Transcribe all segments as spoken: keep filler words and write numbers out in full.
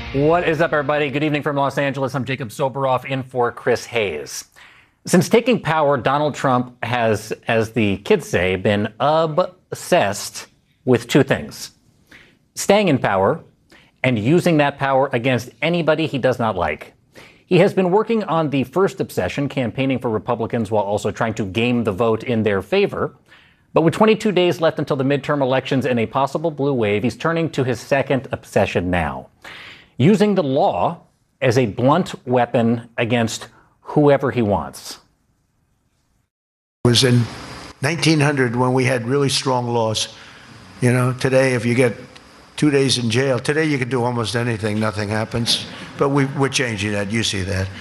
What is up, everybody? Good evening from Los Angeles. I'm Jacob Soboroff in for Chris Hayes. Since taking power, Donald Trump has, as the kids say, been obsessed with two things: staying in power and using that power against anybody he does not like. He has been working on the first obsession, campaigning for Republicans while also trying to game the vote in their favor. But with twenty-two days left until the midterm elections and a possible blue wave, he's turning to his second obsession now: using the law as a blunt weapon against whoever he wants. It was in nineteen hundred when we had really strong laws. You know, today, if you get two days in jail, today you can do almost anything, nothing happens. But we, we're changing that. You see that.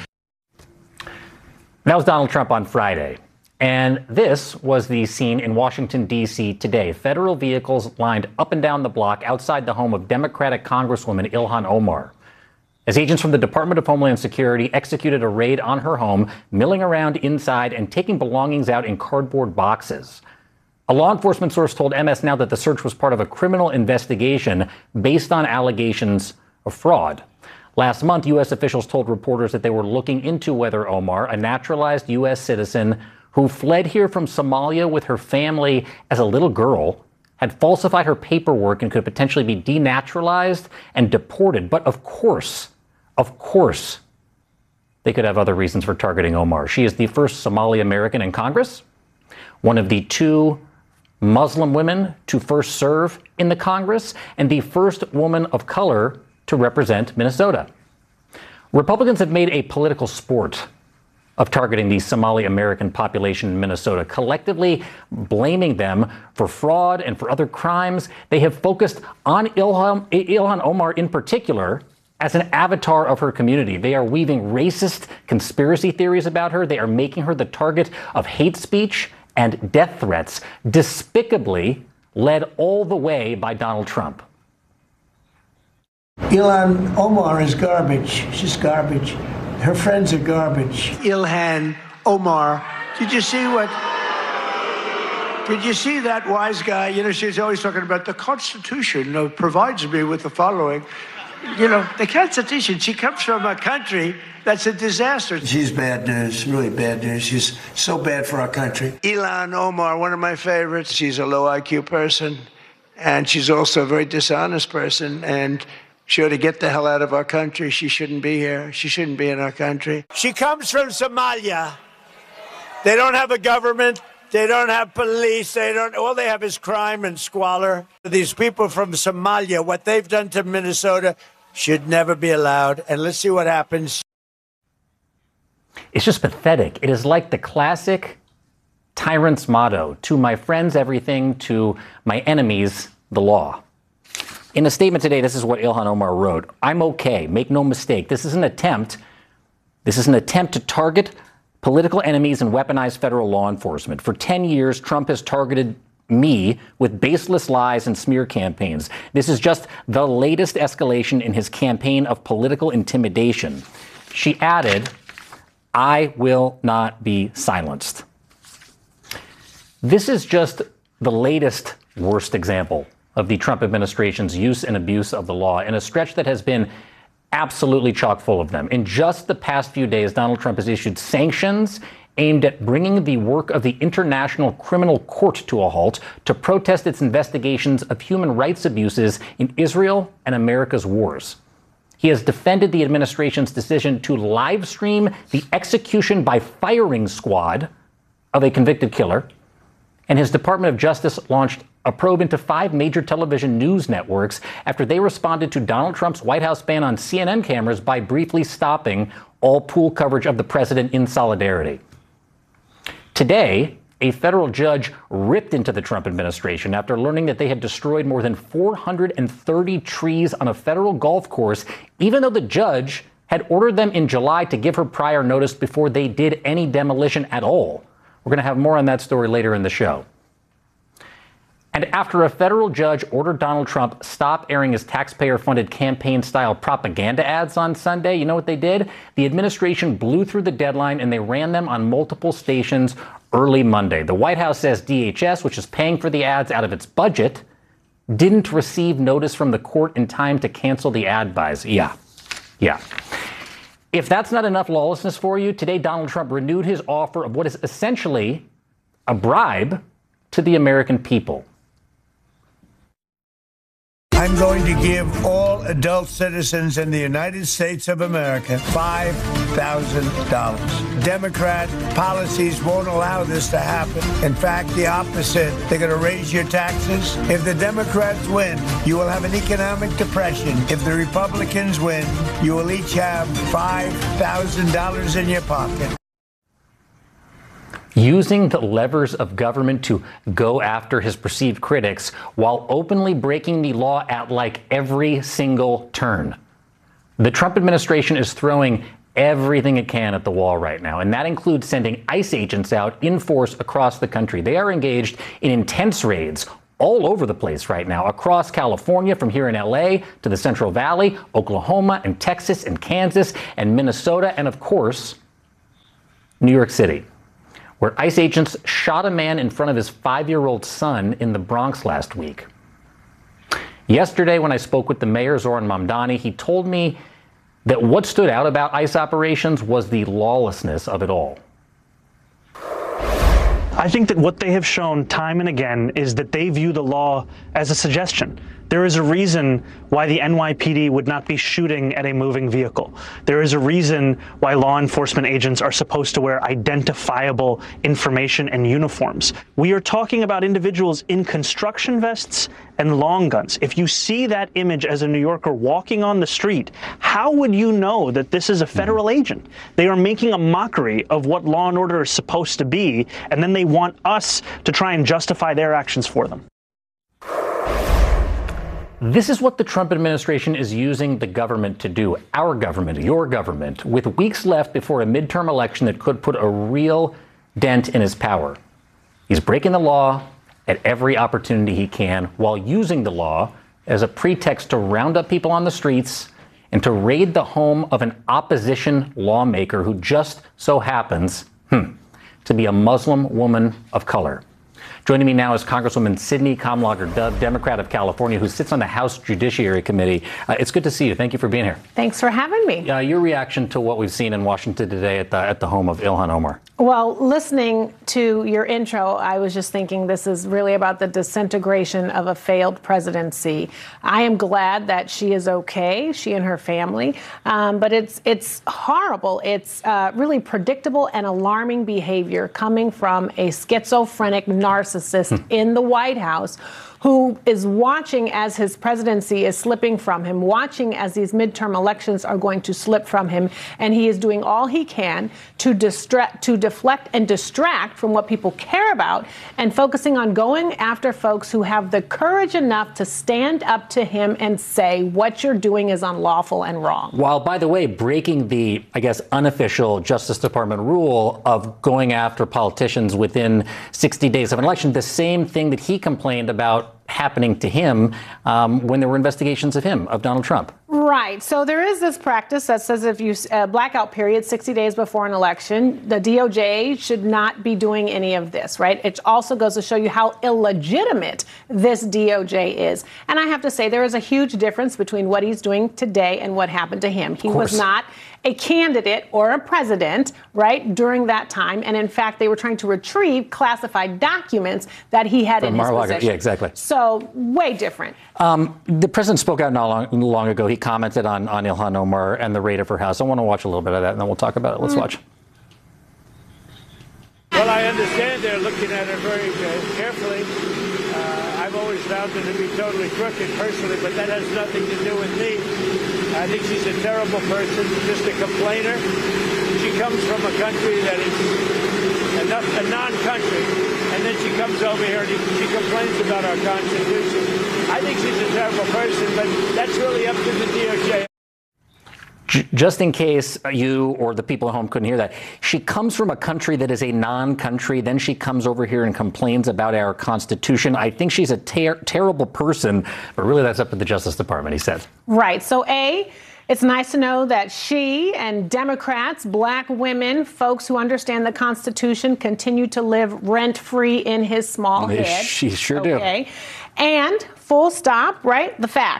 That was Donald Trump on Friday. And this was the scene in Washington, D C today. Federal vehicles lined up and down the block outside the home of Democratic Congresswoman Ilhan Omar, as agents from the Department of Homeland Security executed a raid on her home, milling around inside and taking belongings out in cardboard boxes. A law enforcement source told M S Now that the search was part of a criminal investigation based on allegations of fraud. Last month, U S officials told reporters that they were looking into whether Omar, a naturalized U S citizen who fled here from Somalia with her family as a little girl, had falsified her paperwork and could potentially be denaturalized and deported. But of course, of course, they could have other reasons for targeting Omar. She is the first Somali American in Congress, one of the two Muslim women to first serve in the Congress, and the first woman of color to represent Minnesota. Republicans have made a political sport of targeting the Somali American population in Minnesota, collectively blaming them for fraud and for other crimes. They have focused on Ilhan, Ilhan Omar in particular as an avatar of her community. They are weaving racist conspiracy theories about her. They are making her the target of hate speech and death threats, despicably led all the way by Donald Trump. Ilhan Omar is garbage. She's garbage. Her friends are garbage. Ilhan Omar, did you see what? Did you see that wise guy? You know, she's always talking about the Constitution uh, provides me with the following. You know, the Constitution, she comes from a country that's a disaster. She's bad news, really bad news. She's so bad for our country. Ilhan Omar, one of my favorites. She's a low I Q person, and she's also a very dishonest person, and she ought to get the hell out of our country. She shouldn't be here. She shouldn't be in our country. She comes from Somalia. They don't have a government. They don't have police. They don't. All they have is crime and squalor. These people from Somalia, what they've done to Minnesota should never be allowed. And let's see what happens. It's just pathetic. It is like the classic tyrant's motto: to my friends, everything; to my enemies, the law. In a statement today, this is what Ilhan Omar wrote: "I'm okay. Make no mistake. This is an attempt. This is an attempt to target political enemies and weaponize federal law enforcement. For ten years, Trump has targeted me with baseless lies and smear campaigns. This is just the latest escalation in his campaign of political intimidation." She added, "I will not be silenced." This is just the latest worst example of the Trump administration's use and abuse of the law in a stretch that has been absolutely chock full of them. In just the past few days, Donald Trump has issued sanctions aimed at bringing the work of the International Criminal Court to a halt to protest its investigations of human rights abuses in Israel and America's wars. He has defended the administration's decision to live stream the execution by firing squad of a convicted killer, and his Department of Justice launched a probe into five major television news networks after they responded to Donald Trump's White House ban on C N N cameras by briefly stopping all pool coverage of the president in solidarity. Today, a federal judge ripped into the Trump administration after learning that they had destroyed more than four hundred thirty trees on a federal golf course, even though the judge had ordered them in July to give her prior notice before they did any demolition at all. We're going to have more on that story later in the show. And after a federal judge ordered Donald Trump stop airing his taxpayer-funded campaign-style propaganda ads on Sunday, you know what they did? The administration blew through the deadline and they ran them on multiple stations early Monday. The White House says D H S, which is paying for the ads out of its budget, didn't receive notice from the court in time to cancel the ad buys. Yeah, Yeah. If that's not enough lawlessness for you, today Donald Trump renewed his offer of what is essentially a bribe to the American people. I'm going to give all adult citizens in the United States of America five thousand dollars. Democrat policies won't allow this to happen. In fact, the opposite. They're going to raise your taxes. If the Democrats win, you will have an economic depression. If the Republicans win, you will each have five thousand dollars in your pocket. Using the levers of government to go after his perceived critics while openly breaking the law at like every single turn. The Trump administration is throwing everything it can at the wall right now, and that includes sending ICE agents out in force across the country. They are engaged in intense raids all over the place right now, across California, from here in L A to the Central Valley, Oklahoma and Texas and Kansas and Minnesota, and of course, New York City, where ICE agents shot a man in front of his five-year-old son in the Bronx last week. Yesterday, when I spoke with the mayor, Zoran Mamdani, he told me that what stood out about ICE operations was the lawlessness of it all. I think that what they have shown time and again is that they view the law as a suggestion. There is a reason why the N Y P D would not be shooting at a moving vehicle. There is a reason why law enforcement agents are supposed to wear identifiable information and uniforms. We are talking about individuals in construction vests and long guns. If you see that image as a New Yorker walking on the street, how would you know that this is a federal agent? They are making a mockery of what law and order is supposed to be, and then they want us to try and justify their actions for them. This is what the Trump administration is using the government to do, our government, your government, with weeks left before a midterm election that could put a real dent in his power. He's breaking the law at every opportunity he can while using the law as a pretext to round up people on the streets and to raid the home of an opposition lawmaker who just so happens hmm, to be a Muslim woman of color. Joining me now is Congresswoman Sidney Kamlager-Dubb, Democrat of California, who sits on the House Judiciary Committee. Uh, it's good to see you. Thank you for being here. Thanks for having me. Uh, your reaction to what we've seen in Washington today at the, at the home of Ilhan Omar? Well, listening to your intro, I was just thinking this is really about the disintegration of a failed presidency. I am glad that she is okay, she and her family, um, but it's it's horrible. It's uh, really predictable and alarming behavior coming from a schizophrenic narcissist hmm. in the White House, who is watching as his presidency is slipping from him, watching as these midterm elections are going to slip from him, and he is doing all he can to distract, to deflect and distract from what people care about, and focusing on going after folks who have the courage enough to stand up to him and say what you're doing is unlawful and wrong. While, by the way, breaking the, I guess, unofficial Justice Department rule of going after politicians within sixty days of an election, the same thing that he complained about happening to him um, when there were investigations of him, of Donald Trump. Right. So there is this practice that says if you uh, blackout period sixty days before an election, the D O J should not be doing any of this, right? It also goes to show you how illegitimate this D O J is. And I have to say there is a huge difference between what he's doing today and what happened to him. He was not a candidate or a president, right, during that time. And in fact, they were trying to retrieve classified documents that he had From in his Mar-a-Lago. possession. Yeah, exactly. So way different. Um, the president spoke out not long, long ago. He commented on, on Ilhan Omar and the raid of her house. I want to watch a little bit of that, and then we'll talk about it. Let's mm. watch. Well, I understand they're looking at her very uh, carefully. Uh, I've always found her to be totally crooked personally, but that has nothing to do with me. I think she's a terrible person, just a complainer. She comes from a country that is a, a non-country, and then she comes over here and she complains about our Constitution. I think she's a terrible person, but that's really up to the D O J. Just in case you or the people at home couldn't hear that, she comes from a country that is a non-country. Then she comes over here and complains about our Constitution. I think she's a ter terrible person, but really that's up to the Justice Department, he said. Right. So, A, it's nice to know that she and Democrats, black women, folks who understand the Constitution continue to live rent-free in his small head. She sure do. Okay. And full stop, right? The facts.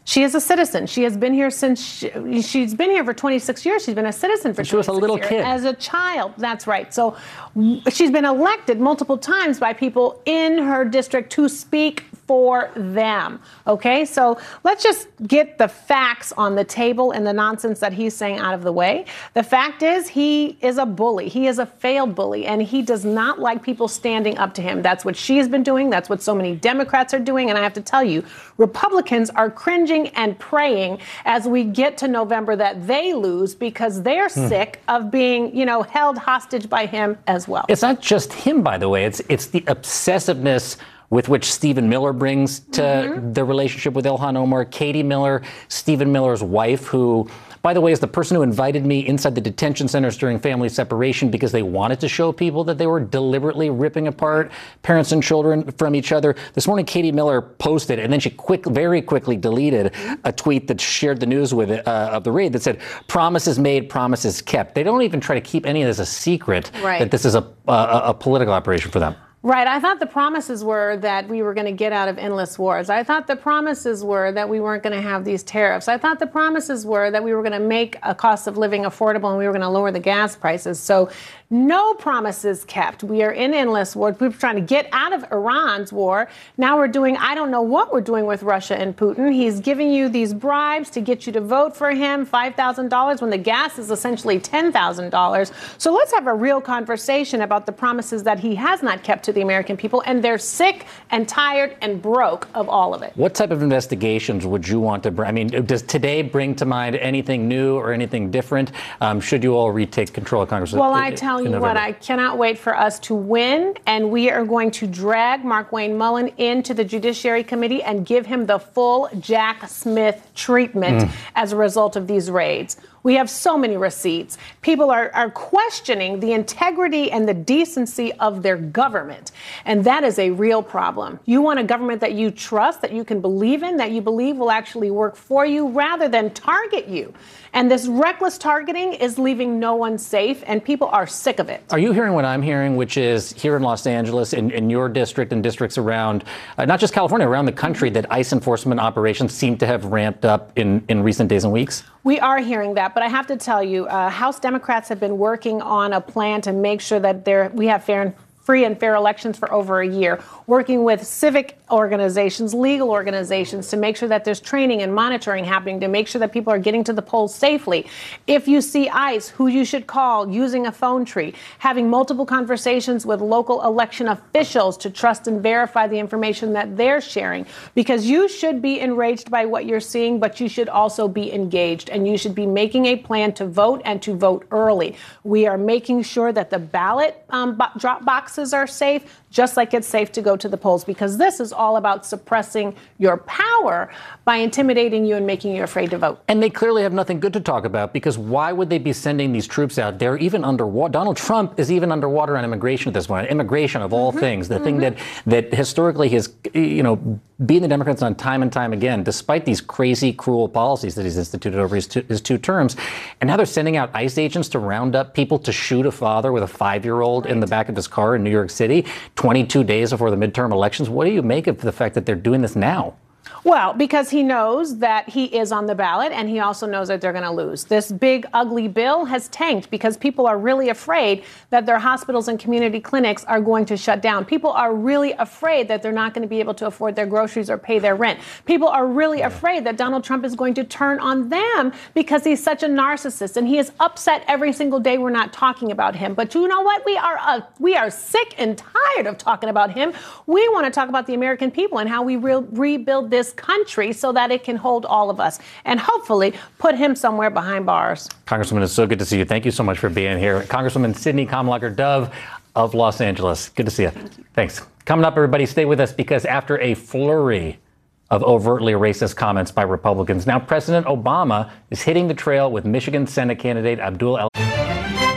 She is a citizen. She has been here since she, she's been here for twenty-six years. She's been a citizen for she was a little years, kid as a child. That's right. So she's been elected multiple times by people in her district to speak for them. Okay, so let's just get the facts on the table and the nonsense that he's saying out of the way. The fact is, he is a bully. He is a failed bully, and he does not like people standing up to him. That's what she has been doing. That's what so many Democrats are doing. And I have to tell you, Republicans are cringing and praying as we get to November that they lose, because they're hmm. sick of being, you know, held hostage by him as well. It's not just him, by the way. It's it's the obsessiveness with which Stephen Miller brings to mm-hmm. the relationship with Ilhan Omar. Katie Miller, Stephen Miller's wife, who, by the way, is the person who invited me inside the detention centers during family separation because they wanted to show people that they were deliberately ripping apart parents and children from each other. This morning, Katie Miller posted, and then she quick, very quickly deleted a tweet that shared the news with it, uh, of the raid that said, "Promises made, promises kept." They don't even try to keep any of this a secret, right. that this is a, a, a political operation for them. Right. I thought the promises were that we were going to get out of endless wars. I thought the promises were that we weren't going to have these tariffs. I thought the promises were that we were going to make a cost of living affordable and we were going to lower the gas prices. So no promises kept. We are in endless war. We were trying to get out of Iran's war. Now we're doing, I don't know what we're doing with Russia and Putin. He's giving you these bribes to get you to vote for him, five thousand dollars, when the gas is essentially ten thousand dollars. So let's have a real conversation about the promises that he has not kept to the American people, and they're sick and tired and broke of all of it. What type of investigations would you want to bring? I mean, does today bring to mind anything new or anything different? Um, should you all retake control of Congress? Well, I tell you what, I cannot wait for us to win, and we are going to drag Markwayne Mullin into the Judiciary Committee and give him the full Jack Smith treatment mm. as a result of these raids. We have so many receipts. People are, are questioning the integrity and the decency of their government. And that is a real problem. You want a government that you trust, that you can believe in, that you believe will actually work for you rather than target you. And this reckless targeting is leaving no one safe, and people are sick of it. Are you hearing what I'm hearing, which is here in Los Angeles, in, in your district and districts around, uh, not just California, around the country, that ICE enforcement operations seem to have ramped up in, in recent days and weeks? We are hearing that, but I have to tell you, uh, House Democrats have been working on a plan to make sure that there we have fair and free and fair elections for over a year, working with civic organizations, legal organizations, to make sure that there's training and monitoring happening to make sure that people are getting to the polls safely. If you see ICE, who you should call, using a phone tree, having multiple conversations with local election officials to trust and verify the information that they're sharing, because you should be enraged by what you're seeing, but you should also be engaged, and you should be making a plan to vote and to vote early. We are making sure that the ballot um, bo- drop boxes are safe, just like it's safe to go to the polls, because this is all about suppressing your power by intimidating you and making you afraid to vote. And they clearly have nothing good to talk about, because why would they be sending these troops out? They're even underwater. Donald Trump is even underwater on immigration at this point. Immigration, of all mm-hmm. things, the mm-hmm. thing that that historically has, you know, beaten the Democrats on time and time again, despite these crazy, cruel policies that he's instituted over his two, his two terms. And now they're sending out ICE agents to round up people to shoot a father with a five-year-old right. in the back of his car in New York City, twenty-two days before the midterm elections. What do you make of the fact that they're doing this now? Well, because he knows that he is on the ballot, and he also knows that they're going to lose. This big, ugly bill has tanked because people are really afraid that their hospitals and community clinics are going to shut down. People are really afraid that they're not going to be able to afford their groceries or pay their rent. People are really afraid that Donald Trump is going to turn on them because he's such a narcissist, and he is upset every single day we're not talking about him. But you know what? We are uh, we are sick and tired of talking about him. We want to talk about the American people and how we re- rebuild this country so that it can hold all of us and hopefully put him somewhere behind bars. Congresswoman, it's so good to see you. Thank you so much for being here. Congresswoman Sydney Kamlacher Dove of Los Angeles. Good to see you. Thank you. Thanks. Coming up, everybody, stay with us, because after a flurry of overtly racist comments by Republicans, now President Obama is hitting the trail with Michigan Senate candidate Abdul El-